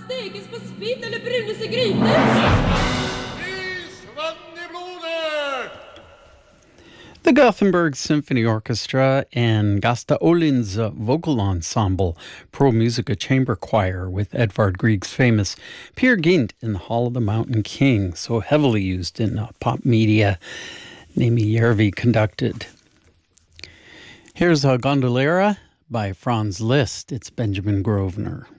stekes på spit eller brunes i grytor. The Gothenburg Symphony Orchestra and Gasta Olin's vocal ensemble, Pro Musica Chamber Choir, with Edvard Grieg's famous Peer Gynt in the Hall of the Mountain King, so heavily used in pop media. Nemi Järvi conducted. Here's a Gondolera by Franz Liszt. It's Benjamin Grosvenor.